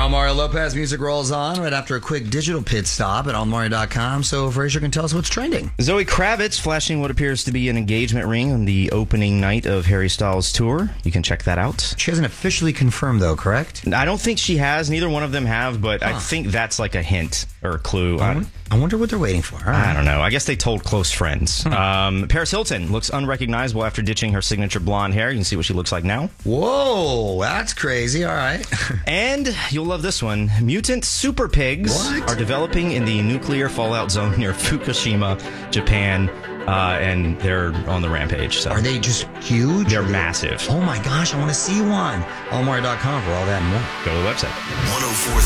Mario Lopez music rolls on right after a quick digital pit stop at almario.com so Fraser can tell us what's trending. Zoe Kravitz flashing what appears to be an engagement ring on the opening night of Harry Styles' tour. You can check that out. She hasn't officially confirmed, though, correct? I don't think she has. Neither one of them have, but I think that's like a hint or a clue. I wonder what they're waiting for. I don't know. I guess they told close friends. Paris Hilton looks unrecognizable after ditching her signature blonde hair. You can see what she looks like now. Whoa, that's crazy. All right. And you'll love this one. Mutant super pigs are developing in the nuclear fallout zone near Fukushima, Japan, and they're on the rampage. So. Are they just huge? They're massive. Oh my gosh, I want to see one. Almario.com for all that and more. Go to the website. 104.3